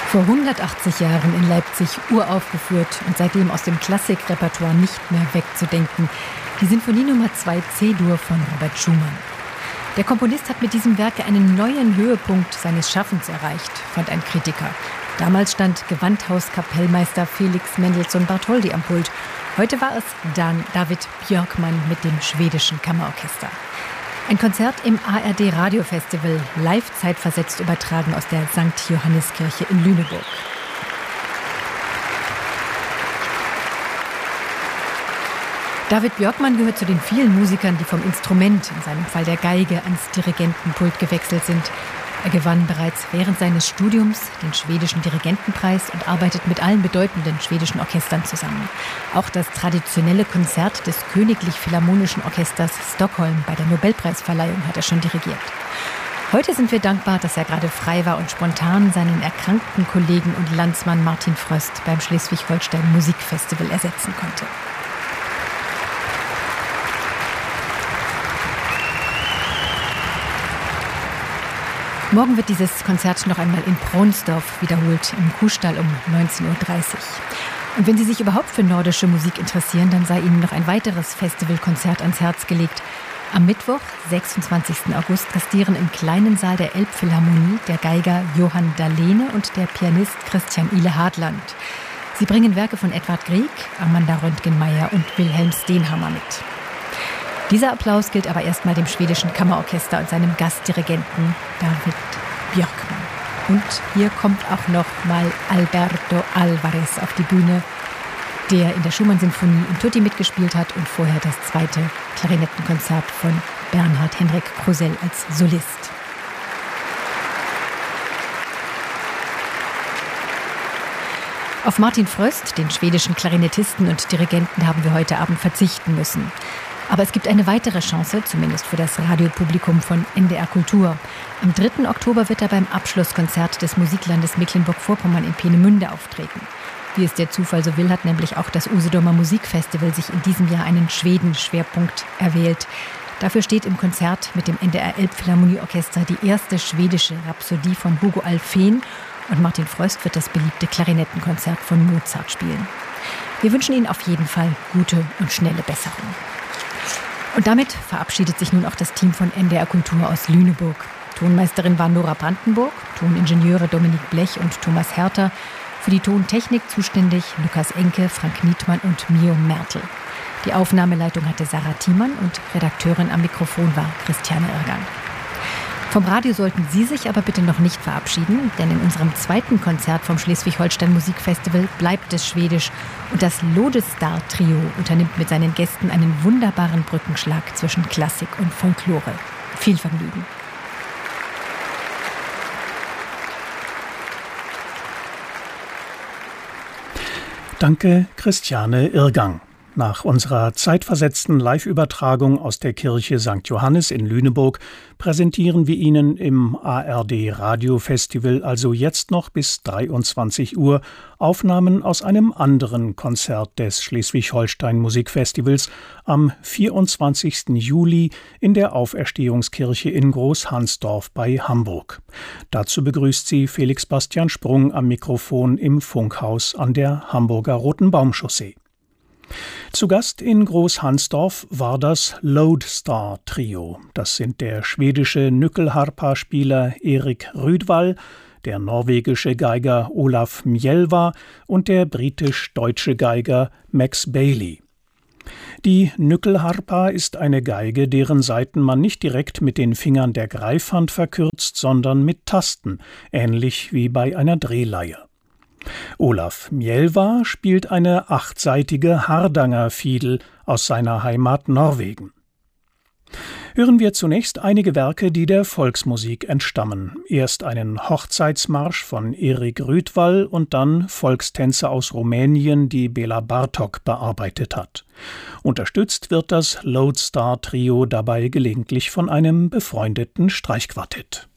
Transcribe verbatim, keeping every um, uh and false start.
Vor hundertachtzig Jahren in Leipzig uraufgeführt und seitdem aus dem Klassikrepertoire nicht mehr wegzudenken. Die Sinfonie Nummer zwei C-Dur von Robert Schumann. Der Komponist hat mit diesem Werk einen neuen Höhepunkt seines Schaffens erreicht, fand ein Kritiker. Damals stand Gewandhauskapellmeister Felix Mendelssohn Bartholdy am Pult. Heute war es Dan David Björkman mit dem schwedischen Kammerorchester. Ein Konzert im A R D Radiofestival, live zeitversetzt übertragen aus der Sankt Johanniskirche in Lüneburg. David Björkman gehört zu den vielen Musikern, die vom Instrument, in seinem Fall der Geige, ans Dirigentenpult gewechselt sind. Er gewann bereits während seines Studiums den schwedischen Dirigentenpreis und arbeitet mit allen bedeutenden schwedischen Orchestern zusammen. Auch das traditionelle Konzert des Königlich Philharmonischen Orchesters Stockholm bei der Nobelpreisverleihung hat er schon dirigiert. Heute sind wir dankbar, dass er gerade frei war und spontan seinen erkrankten Kollegen und Landsmann Martin Fröst beim Schleswig-Holstein Musikfestival ersetzen konnte. Morgen wird dieses Konzert noch einmal in Braunsdorf wiederholt, im Kuhstall um neunzehn Uhr dreißig. Und wenn Sie sich überhaupt für nordische Musik interessieren, dann sei Ihnen noch ein weiteres Festivalkonzert ans Herz gelegt. Am Mittwoch, sechsundzwanzigsten August, gastieren im kleinen Saal der Elbphilharmonie der Geiger Johann Dahlene und der Pianist Christian Ile Hartland. Sie bringen Werke von Edvard Grieg, Amanda Röntgenmeier und Wilhelm Stenhammar mit. Dieser Applaus gilt aber erstmal dem schwedischen Kammerorchester und seinem Gastdirigenten David Björkman. Und hier kommt auch noch mal Alberto Alvarez auf die Bühne, der in der Schumann-Sinfonie in Tutti mitgespielt hat und vorher das zweite Klarinettenkonzert von Bernhard Henrik Krusell als Solist. Auf Martin Fröst, den schwedischen Klarinettisten und Dirigenten, haben wir heute Abend verzichten müssen. Aber es gibt eine weitere Chance, zumindest für das Radiopublikum von N D R Kultur. Am dritten Oktober wird er beim Abschlusskonzert des Musiklandes Mecklenburg-Vorpommern in Peenemünde auftreten. Wie es der Zufall so will, hat nämlich auch das Usedomer Musikfestival sich in diesem Jahr einen Schweden-Schwerpunkt erwählt. Dafür steht im Konzert mit dem N D R Elbphilharmonieorchester die erste schwedische Rhapsodie von Hugo Alfvén und Martin Fröst wird das beliebte Klarinettenkonzert von Mozart spielen. Wir wünschen Ihnen auf jeden Fall gute und schnelle Besserung. Und damit verabschiedet sich nun auch das Team von N D R Kultur aus Lüneburg. Tonmeisterin war Nora Brandenburg, Toningenieure Dominik Blech und Thomas Herter. Für die Tontechnik zuständig Lukas Enke, Frank Nietmann und Mio Mertel. Die Aufnahmeleitung hatte Sarah Thiemann und Redakteurin am Mikrofon war Christiane Irgang. Vom Radio sollten Sie sich aber bitte noch nicht verabschieden, denn in unserem zweiten Konzert vom Schleswig-Holstein Musikfestival bleibt es schwedisch und das Lodestar-Trio unternimmt mit seinen Gästen einen wunderbaren Brückenschlag zwischen Klassik und Folklore. Viel Vergnügen! Danke, Christiane Irgang. Nach unserer zeitversetzten Live-Übertragung aus der Kirche Sankt Johannis in Lüneburg präsentieren wir Ihnen im A R D Radiofestival also jetzt noch bis dreiundzwanzig Uhr Aufnahmen aus einem anderen Konzert des Schleswig-Holstein Musikfestivals am vierundzwanzigsten Juli in der Auferstehungskirche in Großhansdorf bei Hamburg. Dazu begrüßt Sie Felix Bastian Sprung am Mikrofon im Funkhaus an der Hamburger Roten Baumchaussee. Zu Gast in Großhansdorf war das Lodestar Trio. Das sind der schwedische Nyckelharpa-Spieler Erik Rydwall, der norwegische Geiger Olaf Mjelva und der britisch-deutsche Geiger Max Bailey. Die Nyckelharpa ist eine Geige, deren Saiten man nicht direkt mit den Fingern der Greifhand verkürzt, sondern mit Tasten, ähnlich wie bei einer Drehleihe. Olaf Mjelva spielt eine achtseitige Hardanger-Fiedel aus seiner Heimat Norwegen. Hören wir zunächst einige Werke, die der Volksmusik entstammen. Erst einen Hochzeitsmarsch von Erik Rydwall und dann Volkstänze aus Rumänien, die Bela Bartok bearbeitet hat. Unterstützt wird das Lodestar Trio dabei gelegentlich von einem befreundeten Streichquartett.